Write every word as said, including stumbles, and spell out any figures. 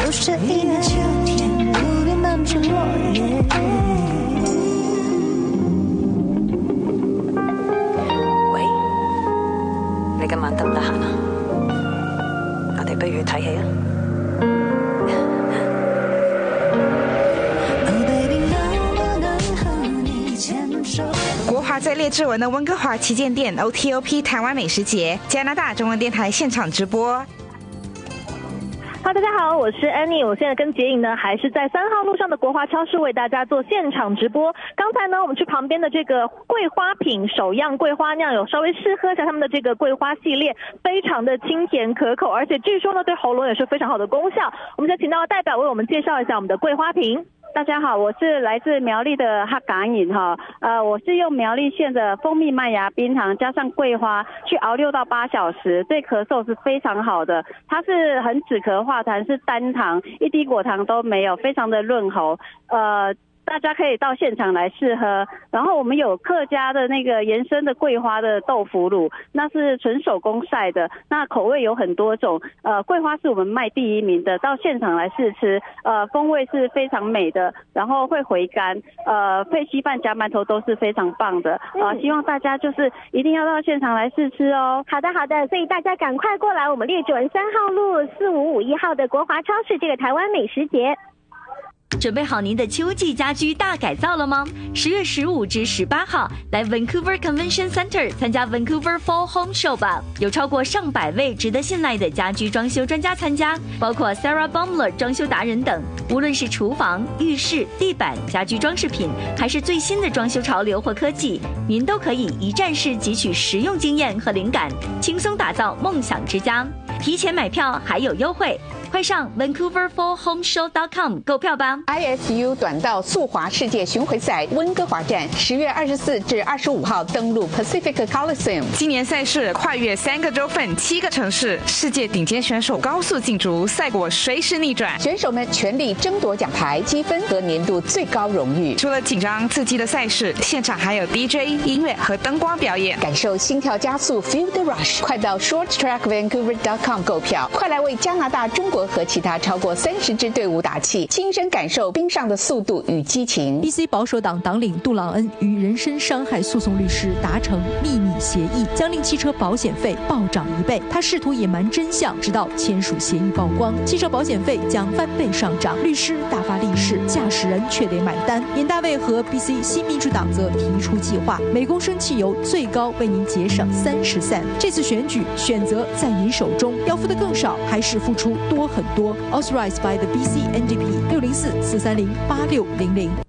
是一年秋天，路边满是落叶。 喂，你今晚得唔得閒啊？我哋不如睇戲啊！ 国华在列治文的温哥华旗舰店 O T O P 台湾美食节，加拿大中文电台现场直播。 哈，大家好，我是 Annie， 我现在跟杰颖呢还是在三号路上的国华超市为大家做现场直播。刚才呢，我们去旁边的这个桂花品手样桂花酿有稍微试喝一下他们的这个桂花系列，非常的清甜可口，而且据说呢对喉咙也是非常好的功效。我们先请到代表为我们介绍一下我们的桂花瓶。 大家好，我是来自苗栗的哈港饮哈，呃，我是用苗栗县的蜂蜜麦芽冰糖加上桂花去熬六到八小时，对咳嗽是非常好的。它是很止咳化痰，是单糖，一滴果糖都没有，非常的润喉，呃。大家可以到现场来试喝，然后我们有客家的那个延伸的桂花的豆腐乳，那是纯手工晒的，那口味有很多种，呃，桂花是我们卖第一名的，到现场来试吃，呃，风味是非常美的，然后会回甘，呃，配稀饭夹馒头都是非常棒的，呃，希望大家就是一定要到现场来试吃哦。 好的好的，所以大家赶快过来我们列治文三号路四五五一号的国华超市这个台湾美食节。 准备好您的秋季家居大改造了吗？十月十五至十八号，来 Vancouver Convention Center 参加 Vancouver Fall Home Show 吧！有超过上百位值得信赖的家居装修专家参加，包括 Sarah Baumler 装修达人等。无论是厨房、浴室、地板、家居装饰品，还是最新的装修潮流或科技，您都可以一站式汲取实用经验和灵感，轻松打造梦想之家。提前买票还有优惠，快上 Vancouver Fall Home Show dot com 购票吧。 I S U 短道速滑世界巡回赛温哥华站，十月二十四至二十五号登陆 Pacific Coliseum。 今年赛事跨越三个州份、七个城市，世界顶尖选手高速竞逐，赛果随时逆转。 选手们全力争夺奖牌、积分和年度最高荣誉。 除了紧张刺激的赛事，现场还有 D J 音乐和灯光表演， 感受心跳加速 ，Feel the rush。快到 Short Track Vancouver dot com 购票，快来为加拿大、中国和其他超过三十支队伍打气，亲身感受冰上的速度与激情。 B C 保守党党领杜朗恩与人身伤害诉讼律师达成秘密协议，将令汽车保险费暴涨一倍。他试图隐瞒真相，直到签署协议曝光，汽车保险费将翻倍上涨。律师大发利市，驾驶人却得买单。严大卫和 B C 新民主党则提出计划，每公升汽油最高为您节省三十 cent。这次选举选择在您手中，要付的更少，还是付出多很多 ？Authorized by the B C N D P 六零四四三零八六零零。